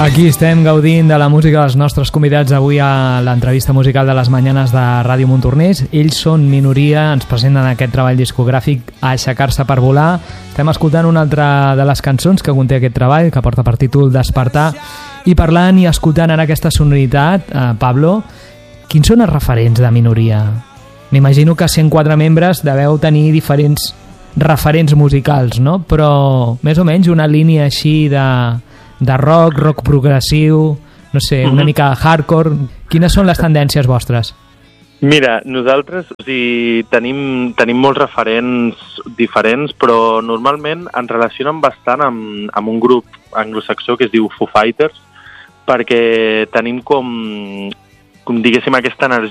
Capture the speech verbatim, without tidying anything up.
Aquí estem gaudint de la música dels nostres convidats avui a l'entrevista musical de les Manyanes de Ràdio Montornès. Ells són Minoria, ens presenten aquest treball discogràfic Aixecar-se per volar. Estem escoltant una altra de les cançons que conté aquest treball, que porta per títol Despertar. I parlant i escoltant ara aquesta sonoritat, eh, Pablo, quins són els referents de Minoria? M'imagino que cent quatre membres deveu tenir diferents referents musicals, no? Però més o menys una línia així de... de rock, rock progressiu, no sé, una mm-hmm. mica hardcore. Quines són les tendències vostres? Mira, nosaltres o sigui, tenim, tenim molts referents diferents, però normalment ens relacionen bastant amb, amb un grup anglosaxó que es diu Foo Fighters, perquè tenim com, com diguéssim, aquesta energia